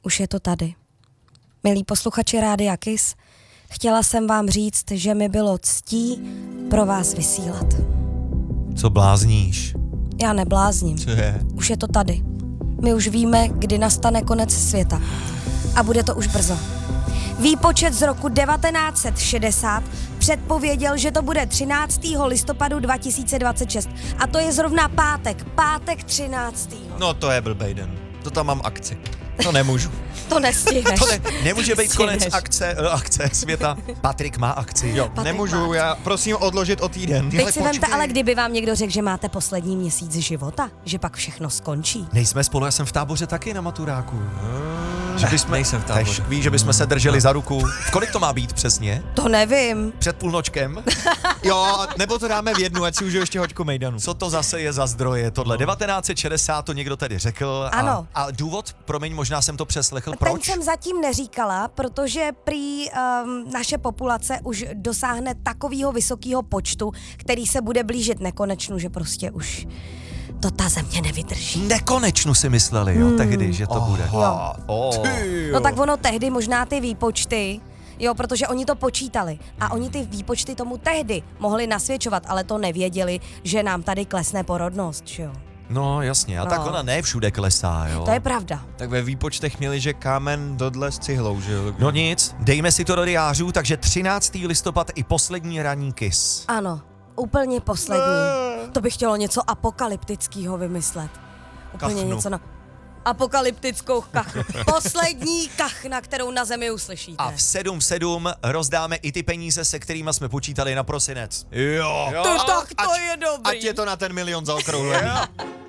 Už je to tady. Milí posluchači Rádia Kiss, chtěla jsem vám říct, že mi bylo ctí pro vás vysílat. Co blázníš? Já neblázním. Co je? Už je to tady. My už víme, kdy nastane konec světa. A bude to už brzo. Výpočet z roku 1960 předpověděl, že to bude 13. listopadu 2026. A to je zrovna pátek 13. No to je blbej den. To tam mám akci. To nemůžu. To nestihneš. To nemůže být konec Nestihneš. akce světa. Patrik má akci. Jo, Patrik nemůžu, má. já prosím odložit o týden. Teď si vemte, ale kdyby vám někdo řekl, že máte poslední měsíc života, že pak všechno skončí. Nejsme spolu, já jsem v táboře taky na maturáku. Že bychom, nejsem v táboře. Víš, že bychom se drželi za ruku. V kolik to má být přesně? To nevím. Před půlnočkem? Jo, nebo to dáme v jednu, ať si užiju ještě hoďku mejdanu. Co to zase je za zdroje? Tohle 1960 to někdo tady řekl. Ano. A důvod, promiň, možná jsem to přeslechl, Ten proč? jsem zatím neříkala, protože prý naše populace už dosáhne takového vysokého počtu, který se bude blížit nekonečnu, že prostě už to ta země nevydrží. Nekonečnu si mysleli, jo, tehdy, že to bude. Jo. Oh. No tak ono tehdy možná ty výpočty, jo, protože oni to počítali a oni ty výpočty tomu tehdy mohli nasvědčovat, ale to nevěděli, že nám tady klesne porodnost, že jo. No jasně, a tak No. ona ne všude klesá, jo. To je pravda. Tak ve výpočtech měli, že kámen dodle s cihlou, že jo? No nic, dejme si to do diářů, takže 13. listopad i poslední ranní Kiss. Ano, úplně poslední. To by chtělo něco apokalyptického vymyslet. Úplně Kachnu. něco na apokalyptickou kachnu. Poslední kachna, kterou na zemi uslyšíte. A v 7.7 rozdáme i ty peníze, se kterými jsme počítali na prosinec. Jo. Tak to je dobrý. Ať je to na ten milion zaokrouhlený.